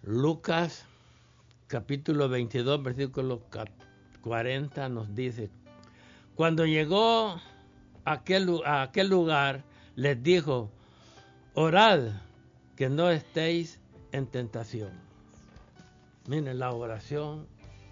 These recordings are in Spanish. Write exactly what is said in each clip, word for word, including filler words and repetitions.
Lucas capítulo veintidós, versículo cuarenta nos dice: cuando llegó a aquel, a aquel lugar, les dijo: orad que no estéis en tentación. Miren, la oración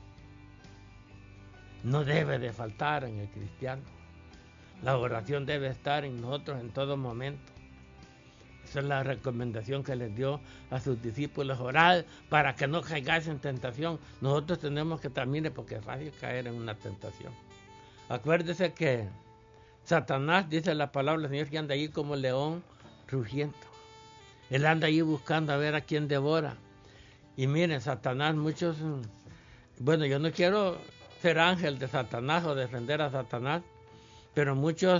no debe de faltar en el cristiano. La oración debe estar en nosotros en todo momento. Esa es la recomendación que les dio a sus discípulos: orad para que no caigáis en tentación. Nosotros tenemos que también, porque es fácil caer en una tentación. Acuérdese que Satanás, dice la palabra del Señor, que anda ahí como león rugiendo. Él anda ahí buscando a ver a quién devora. Y miren, Satanás, muchos... Bueno, yo no quiero ser ángel de Satanás o defender a Satanás, pero muchos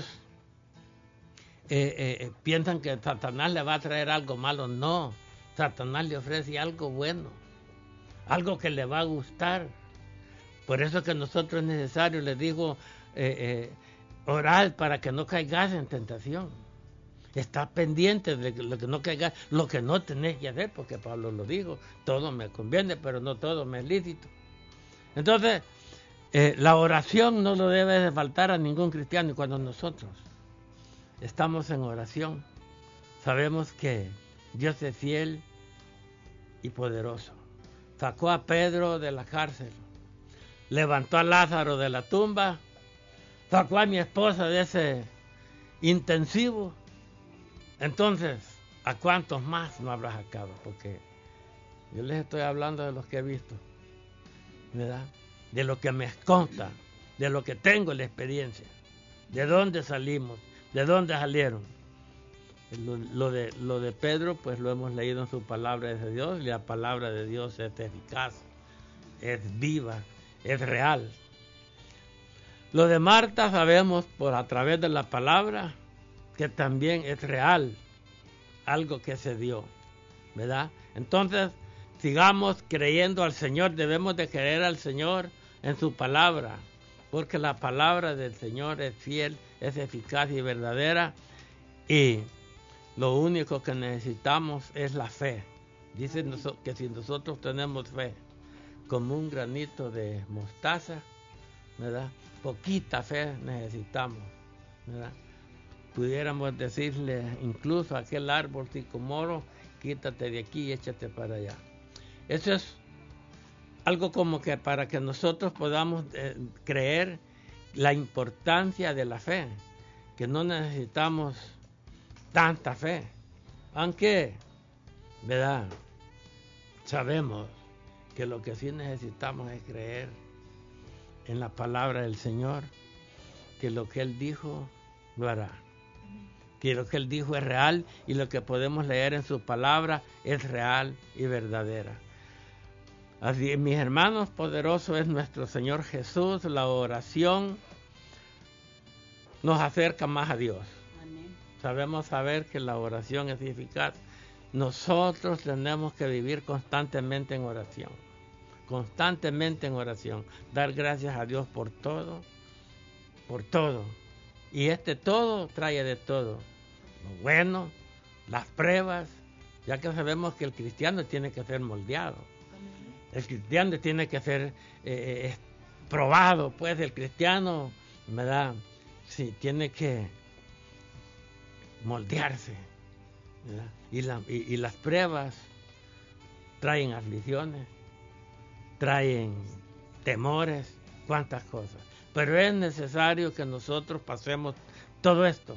eh, eh, piensan que Satanás le va a traer algo malo. No, Satanás le ofrece algo bueno, algo que le va a gustar. Por eso que nosotros es necesario, les digo, eh, eh, orar para que no caigas en tentación. Está pendiente de lo que no caigas, lo que no tenés que hacer, porque Pablo lo dijo: todo me conviene, pero no todo me es lícito. Entonces, eh, la oración no lo debe de faltar a ningún cristiano. Y cuando nosotros estamos en oración, sabemos que Dios es fiel y poderoso. Sacó a Pedro de la cárcel, levantó a Lázaro de la tumba, sacó a mi esposa de ese intensivo. Entonces, ¿a cuántos más no habrá sacado? Porque yo les estoy hablando de los que he visto, ¿verdad? De lo que me consta, de lo que tengo la experiencia, de dónde salimos, de dónde salieron. Lo, lo, de, lo de Pedro, pues lo hemos leído en su palabra de Dios, y la palabra de Dios es eficaz, es viva, es real. Lo de Marta sabemos por a través de la palabra que también es real, algo que se dio, ¿verdad? Entonces, sigamos creyendo al Señor, debemos de creer al Señor en su palabra, porque la palabra del Señor es fiel, es eficaz y verdadera, y lo único que necesitamos es la fe. Dice que si nosotros tenemos fe como un granito de mostaza, ¿verdad? Poquita fe necesitamos, ¿verdad? Pudiéramos decirle incluso a aquel árbol sicomoro: quítate de aquí y échate para allá. Eso es algo como que para que nosotros podamos eh, creer la importancia de la fe, que no necesitamos tanta fe, aunque, ¿verdad?, sabemos que lo que sí necesitamos es creer en la palabra del Señor, que lo que Él dijo lo hará, que lo que Él dijo es real, y lo que podemos leer en su palabra es real y verdadera. Así, mis hermanos, poderoso es nuestro Señor Jesús. La oración nos acerca más a Dios. Amén. Sabemos saber que la oración es eficaz. Nosotros tenemos que vivir constantemente en oración, constantemente en oración, dar gracias a Dios por todo, por todo. Y este todo trae de todo, lo bueno, las pruebas, ya que sabemos que el cristiano tiene que ser moldeado. El cristiano tiene que ser eh, probado, pues el cristiano, ¿verdad? Sí, tiene que moldearse, ¿verdad? Y, la, y, y las pruebas traen aflicciones, traen temores, cuántas cosas. Pero es necesario que nosotros pasemos todo esto.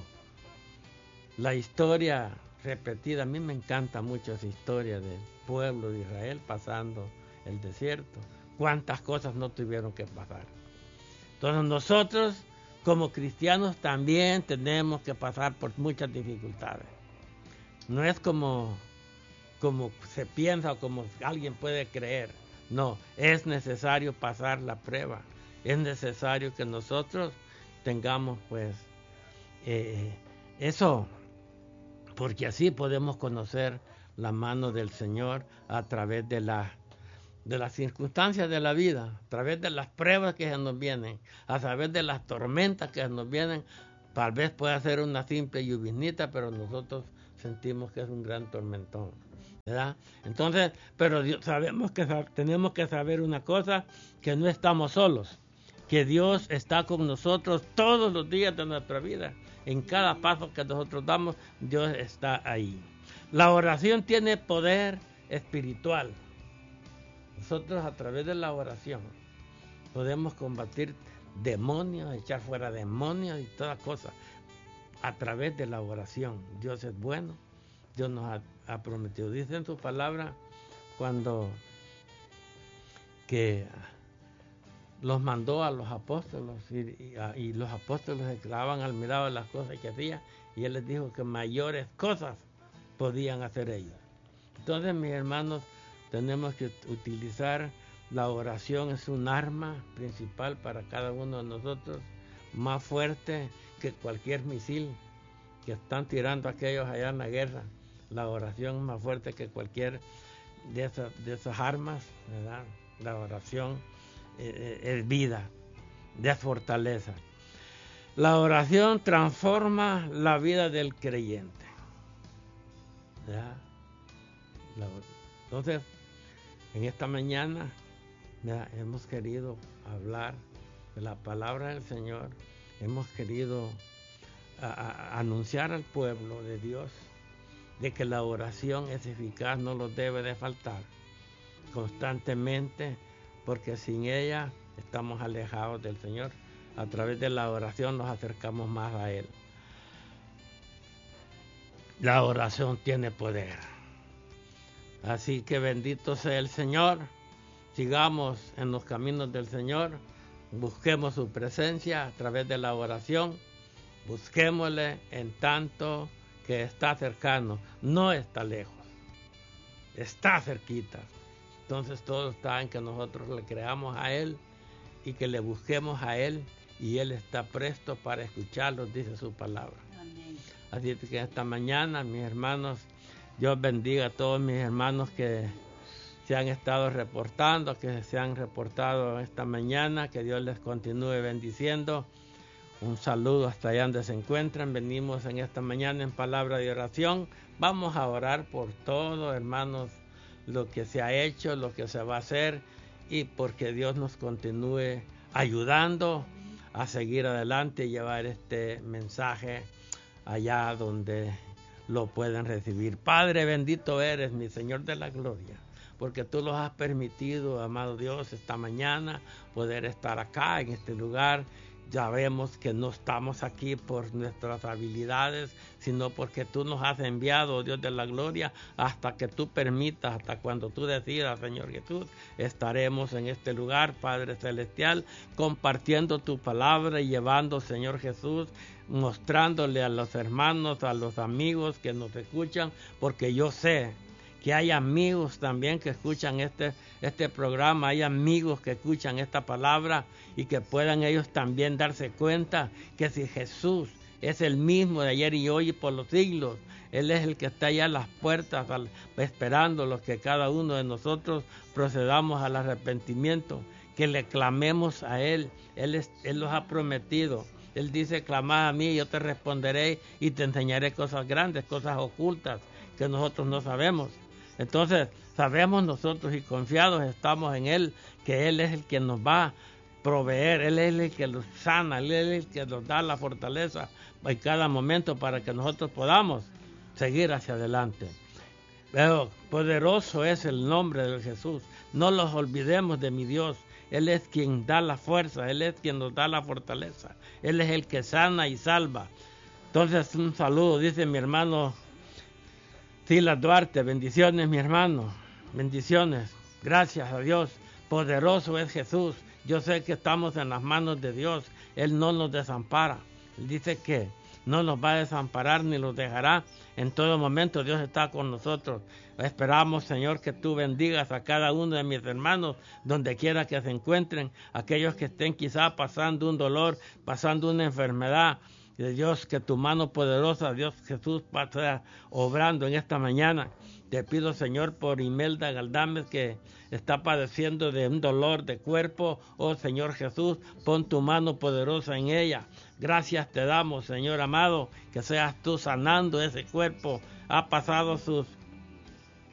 La historia repetida, a mí me encanta mucho esa historia del pueblo de Israel pasando el desierto. Cuántas cosas no tuvieron que pasar. Entonces nosotros como cristianos también tenemos que pasar por muchas dificultades. No es como, como se piensa o como alguien puede creer. No, es necesario pasar la prueba. Es necesario que nosotros tengamos pues eh, eso, porque así podemos conocer la mano del Señor a través de la de las circunstancias de la vida, a través de las pruebas que se nos vienen, a través de las tormentas que se nos vienen. Tal vez pueda ser una simple lluvinita, pero nosotros sentimos que es un gran tormentón. ¿verdad? Entonces, pero Dios, sabemos que tenemos que saber una cosa, que no estamos solos, que Dios está con nosotros todos los días de nuestra vida. En cada paso que nosotros damos, Dios está ahí. La oración tiene poder espiritual. Nosotros a través de la oración podemos combatir demonios, echar fuera demonios y todas cosas. A través de la oración. Dios es bueno. Dios nos ha, ha prometido. Dice en su palabra cuando que los mandó a los apóstoles y, y, y los apóstoles se quedaban al mirado de las cosas que hacía, y Él les dijo que mayores cosas podían hacer ellos. Entonces, mis hermanos, tenemos que utilizar la oración, es un arma principal para cada uno de nosotros, más fuerte que cualquier misil que están tirando aquellos allá en la guerra. La oración es más fuerte que cualquier de esas, de esas armas, ¿verdad? La oración eh, es vida, es fortaleza. La oración transforma la vida del creyente, ¿verdad? La, entonces, en esta mañana, ¿verdad?, hemos querido hablar de la palabra del Señor. Hemos querido a, a, anunciar al pueblo de Dios de que la oración es eficaz, no lo debe de faltar constantemente, porque sin ella estamos alejados del Señor. A través de la oración nos acercamos más a Él. La oración tiene poder. Así que bendito sea el Señor. Sigamos en los caminos del Señor. Busquemos su presencia a través de la oración. Busquémosle en tanto que está cercano. No está lejos. Está cerquita. Entonces todo está en que nosotros le creamos a Él y que le busquemos a Él, y Él está presto para escucharlos, dice su palabra. Amén. Así que esta mañana, mis hermanos, Dios bendiga a todos mis hermanos que se han estado reportando, que se han reportado esta mañana, que Dios les continúe bendiciendo. Un saludo hasta allá donde se encuentran. Venimos en esta mañana en palabra de oración. Vamos a orar por todo, hermanos, lo que se ha hecho, lo que se va a hacer, y porque Dios nos continúe ayudando a seguir adelante y llevar este mensaje allá donde lo pueden recibir. Padre, bendito eres, mi Señor de la gloria, porque tú los has permitido, amado Dios, esta mañana poder estar acá en este lugar. Ya vemos que no estamos aquí por nuestras habilidades, sino porque tú nos has enviado, Dios de la gloria, hasta que tú permitas, hasta cuando tú decidas, Señor Jesús, estaremos en este lugar, Padre Celestial, compartiendo tu palabra y llevando, Señor Jesús, mostrándole a los hermanos, a los amigos que nos escuchan, porque yo sé que hay amigos también que escuchan este, este programa, hay amigos que escuchan esta palabra y que puedan ellos también darse cuenta que si Jesús es el mismo de ayer y hoy y por los siglos, Él es el que está allá a las puertas al, esperando los que cada uno de nosotros procedamos al arrepentimiento, que le clamemos a Él. Él, es, Él los ha prometido. Él dice, clamad a mí y yo te responderé y te enseñaré cosas grandes, cosas ocultas que nosotros no sabemos. Entonces, sabemos nosotros y confiados estamos en Él, que Él es el que nos va a proveer, Él es el que nos sana, Él es el que nos da la fortaleza en cada momento para que nosotros podamos seguir hacia adelante. Pero poderoso es el nombre de Jesús. No los olvidemos de mi Dios. Él es quien da la fuerza, Él es quien nos da la fortaleza. Él es el que sana y salva. Entonces, un saludo, dice mi hermano Silas Duarte. Bendiciones, mi hermano. Bendiciones. Gracias a Dios. Poderoso es Jesús. Yo sé que estamos en las manos de Dios. Él no nos desampara. Él dice que no nos va a desamparar ni los dejará. En todo momento Dios está con nosotros. Esperamos, Señor, que tú bendigas a cada uno de mis hermanos, donde quiera que se encuentren, aquellos que estén quizá pasando un dolor, pasando una enfermedad. De Dios, que tu mano poderosa, Dios Jesús, pase obrando en esta mañana. Te pido, Señor, por Imelda Galdames, que está padeciendo de un dolor de cuerpo. Oh, Señor Jesús, pon tu mano poderosa en ella. Gracias te damos, Señor amado, que seas tú sanando ese cuerpo. Ha pasado sus